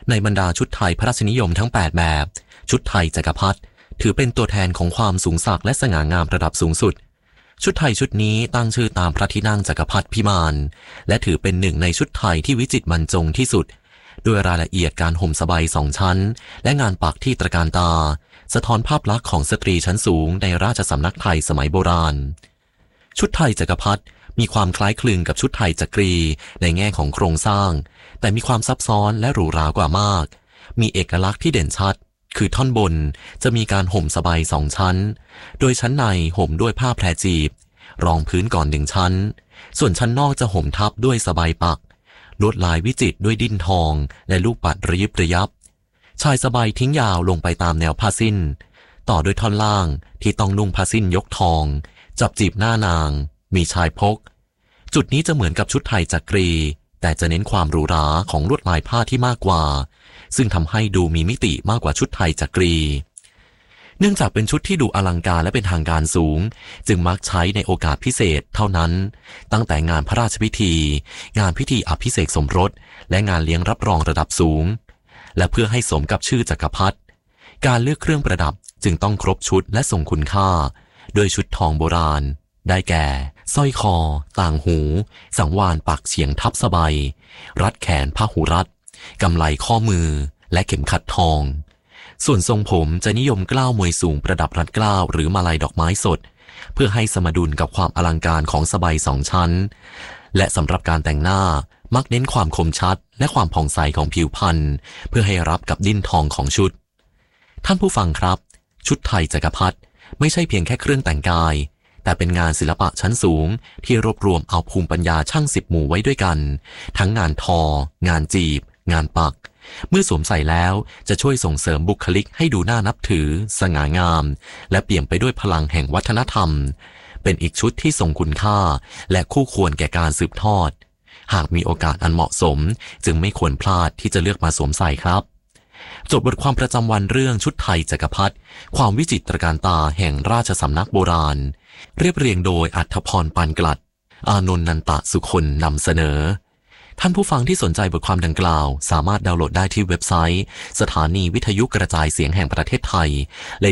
ในบรรดาชุดไทยพระราชนิยมทั้ง8แบบชุดไทยจักรพรรดิถือเป็นตัวแทนของความสูงสักและสง่างามระดับสูงสุดชุดไทยชุดนี้ตั้งชื่อตามพระที่นั่งจักรพรรดิพิมานและถือเป็นหนึ่งในชุดไทยที่วิจิตรบรรจงที่สุดด้วยรายละเอียดการห่มสบาย2 ชั้นและงานปักที่ตระการตาสะท้อนภาพลักษณ์ของสตรีชั้นสูงในราชสำนักไทยสมัยโบราณชุดไทยจักรพรรดิมีความคล้ายคลึงกับชุดไทยจักรีในแง่ของโครงสร้างแต่มีความซับซ้อนและหรูหรากว่ามากมีเอกลักษณ์ที่เด่นชัดคือท่อนบนจะมีการห่มสบาย2 ชั้นโดยชั้นในห่มด้วยผ้าแพรจีบรองพื้นก่อน1 ชั้นส่วนชั้นนอกจะห่มทับด้วยสบายปักลวดลายวิจิตรด้วยดิ้นทองและลูกปัดระยิบระยับชายสบายทิ้งยาวลงไปตามแนวผ้าสิ้นต่อด้วยท่อนล่างที่ต้องนุ่งผ้าสิ้นยกทองจับจีบหน้านางมีชายพกจุดนี้จะเหมือนกับชุดไทยจักรีแต่จะเน้นความหรูหราของลวดลายผ้าที่มากกว่าซึ่งทำให้ดูมีมิติมากกว่าชุดไทยจักรีเนื่องจากเป็นชุดที่ดูอลังการและเป็นทางการสูงจึงมักใช้ในโอกาสพิเศษเท่านั้นตั้งแต่งานพระราชพิธีงานพิธีอภิเษกสมรสและงานเลี้ยงรับรองระดับสูงและเพื่อให้สมกับชื่อจักรพรรดิการเลือกเครื่องประดับจึงต้องครบชุดและทรงคุณค่าโดยชุดทองโบราณได้แก่สร้อยคอต่างหูสังวาลปักเฉียงทับสบายรัดแขนพหุรัตกำไลข้อมือและเข็มขัดทองส่วนทรงผมจะนิยมเกล้ามวยสูงประดับรัดเกล้าหรือมาลัยดอกไม้สดเพื่อให้สมดุลกับความอลังการของสบาย2 ชั้นและสำหรับการแต่งหน้ามักเน้นความคมชัดและความผ่องใสของผิวพรรณเพื่อให้รับกับดิ้นทองของชุดท่านผู้ฟังครับชุดไทยจักรพรรดิไม่ใช่เพียงแค่เครื่องแต่งกายแต่เป็นงานศิลปะชั้นสูงที่รวบรวมเอาภูมิปัญญาช่าง10 หมู่ไว้ด้วยกันทั้งงานทองานจีบงานปักเมื่อสวมใส่แล้วจะช่วยส่งเสริมบุคลิกให้ดูน่านับถือสง่างามและเปี่ยมไปด้วยพลังแห่งวัฒนธรรมเป็นอีกชุดที่ทรงคุณค่าและคู่ควรแก่การสืบทอดหากมีโอกาสอันเหมาะสมจึงไม่ควรพลาดที่จะเลือกมาสวมใส่ครับจบบทความประจำวันเรื่องชุดไทยจักรพรรดิความวิจิตรการตาแห่งราชสำนักโบราณเรียบเรียงโดยอัฏฐพร ปานกลัดอานนท์ นันตะสุคนนำเสนอท่านผู้ฟังที่สนใจบทความดังกล่าวสามารถดาวน์โหลดได้ที่เว็บไซต์สถานีวิทยุกระจายเสียงแห่งประเทศไทย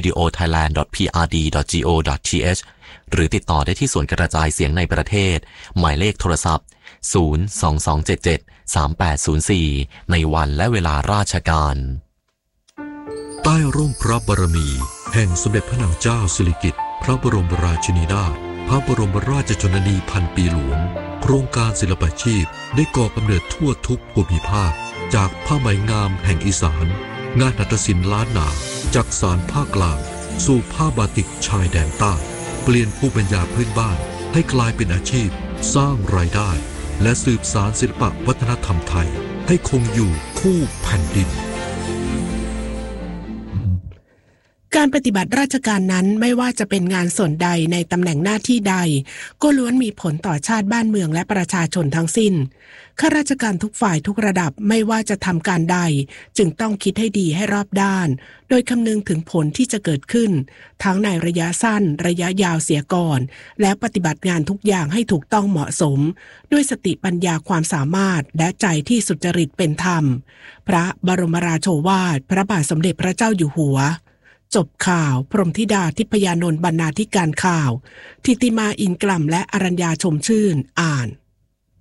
radiothailand.prd.go.th หรือติดต่อได้ที่ส่วนกระจายเสียงในประเทศหมายเลขโทรศัพท์022773804ในวันและเวลาราชการใต้ร่มพระบารมีแห่งสมเด็จพระนางเจ้าสิริกิติ์พระบรมราชินีนาถพระบรมราชชนนีพันปีหลวงโครงการศิลปาชีพได้ก่อกำเนิดทั่วทุกภูมิภาคจากผ้าไหมงามแห่งอีสานงานหัตถศิลป์ล้านนาจากสานภาคกลางสู่ผ้าบาติกชายแดนใต้เปลี่ยนภูมิปัญญาพื้นบ้านให้กลายเป็นอาชีพสร้างรายได้และสืบสานศิลปวัฒนธรรมไทยให้คงอยู่คู่แผ่นดินการปฏิบัติราชการนั้นไม่ว่าจะเป็นงานส่วนใดในตำแหน่งหน้าที่ใดก็ล้วนมีผลต่อชาติบ้านเมืองและประชาชนทั้งสิ้นข้าราชการทุกฝ่ายทุกระดับไม่ว่าจะทำการใดจึงต้องคิดให้ดีให้รอบด้านโดยคำนึงถึงผลที่จะเกิดขึ้นทั้งในระยะสั้นระยะยาวเสียก่อนและปฏิบัติงานทุกอย่างให้ถูกต้องเหมาะสมด้วยสติปัญญาความสามารถและใจที่สุจริตเป็นธรรมพระบรมราโชวาทพระบาทสมเด็จพระเจ้าอยู่หัวจบข่าวพรหมธิดาทิพยานนท์บรรณาธิการข่าวทิติมาอินกล่ำและอรัญญาชมชื่นอ่าน